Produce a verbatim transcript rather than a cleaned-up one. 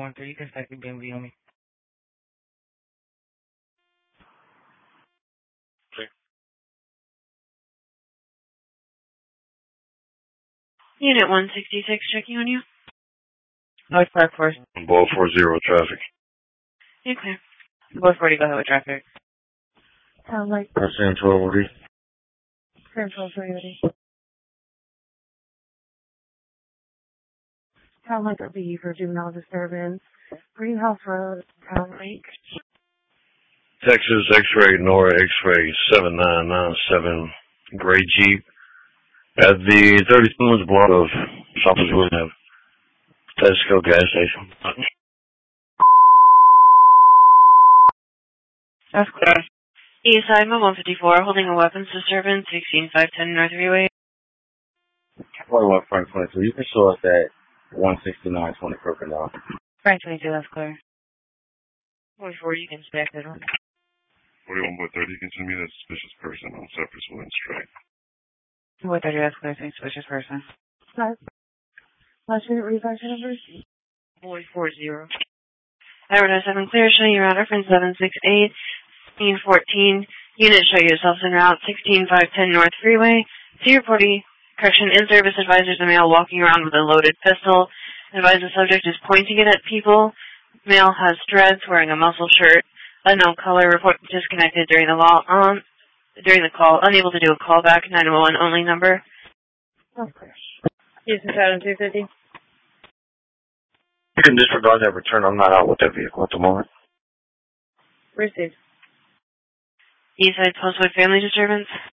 one three. You can stack your B M W on me. Okay. Unit one sixty-six, checking on you. North Park first. Ball four zero traffic. You clear. Four forty, go ahead with traffic. Sound like I'm saying twelve O D. Central Security. Sound like a B for juvenile disturbance. Greenhouse Road, Town Lake. Texas X-ray, Nora X-ray, seven nine nine seven, gray Jeep. At the thirty Spoons block of Southwest William Tesco gas station. That's clear. East side, one fifty-four, holding a weapons disturbance, sixteen five ten North Freeway. forty-one Frank twenty-two. You can show us that one sixty-nine twenty Crocodile. Frank twenty-two, that's clear. forty-four, you can stack that one. forty-one by thirty, you can send me that suspicious person on Cypress Williams Strike. Boy, thirty, that's clear. Suspicious person. Last, last unit reflection numbers? Boy, four zero. Advertise seven clear, show you route reference seven six eight, sixteen fourteen. Unit show yourselves en route sixteen five ten North Freeway. See reporting, correction, in-service advisors a male walking around with a loaded pistol. Advise the subject is pointing it at people. Male has dreads, wearing a muscle shirt. Unknown color, report disconnected during the law on during the call. Unable to do a callback, nine one one only number. That's clear. Houston Town two fifty. You can disregard that return. I'm not out with that vehicle at the moment. Received. East side Postwood family disturbance.